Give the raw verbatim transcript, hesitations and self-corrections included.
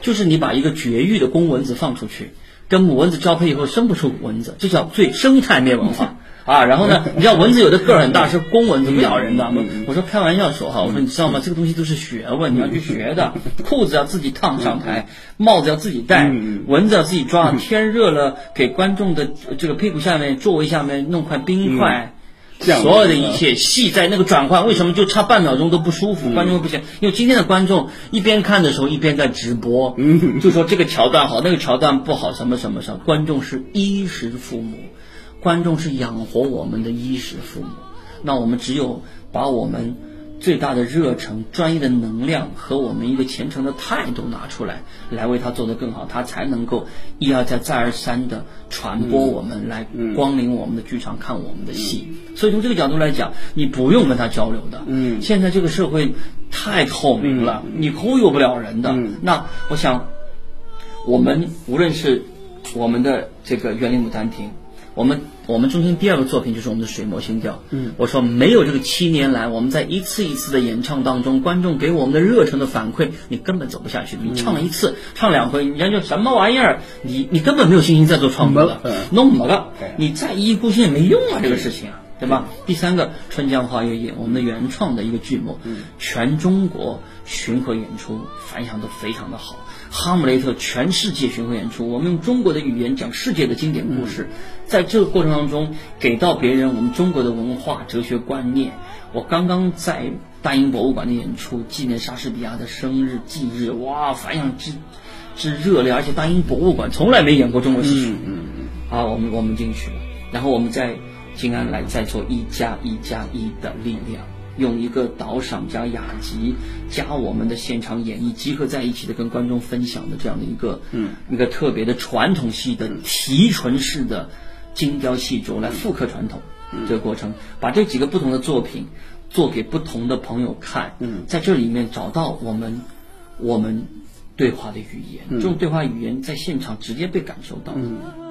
就是你把一个绝育的公蚊子放出去，跟母蚊子交配以后生不出蚊子，这叫最生态灭文化。啊，然后呢，你知道蚊子有的个儿很大，是公蚊子不咬人的。我我说开玩笑说哈，我说你知道吗？这个东西都是学问，你要去学的。裤子要自己烫上台，帽子要自己戴，蚊子要自己抓。天热了，给观众的这个屁股下面、座位下面弄块冰块。所有的一切戏在那个转换，为什么就差半秒钟都不舒服？观众会不行，因为今天的观众一边看的时候一边在直播，就说这个桥段好，那个桥段不好，什么什么什么。观众是衣食父母。观众是养活我们的衣食父母，那我们只有把我们最大的热忱、专业的能量和我们一个虔诚的态度拿出来，来为他做得更好，他才能够一而再、再而三的传播我们，来光临我们的剧场看我们的戏。所以从这个角度来讲，你不用跟他交流的。嗯，现在这个社会太透明了，你忽悠不了人的。那我想，我们无论是我们的这个园林牡丹亭。我们我们中心第二个作品就是我们的水墨心调。嗯，我说没有这个七年来我们在一次一次的演唱当中，观众给我们的热忱的反馈，你根本走不下去。你唱了一次，唱两回，人家就什么玩意儿，你你根本没有信心再做创作了，弄没了，你再一意孤行也没用啊，这个事情啊，对吧？第三个春江花月夜，我们的原创的一个剧目，全中国巡回演出反响都非常的好。哈姆雷特全世界巡回演出，我们用中国的语言讲世界的经典故事，在这个过程当中给到别人我们中国的文化哲学观念。我刚刚在大英博物馆的演出，纪念莎士比亚的生日忌日，哇，反响之之热烈，而且大英博物馆从来没演过中国戏曲。嗯嗯啊，我们我们进去了，然后我们在静安来再做一加一加一的力量。用一个导赏加雅集加我们的现场演绎集合在一起的跟观众分享的这样的一个嗯一个特别的传统戏的提纯式的精雕细琢来复刻传统这个过程，把这几个不同的作品做给不同的朋友看，嗯，在这里面找到我们我们对话的语言，这种对话语言在现场直接被感受到。嗯。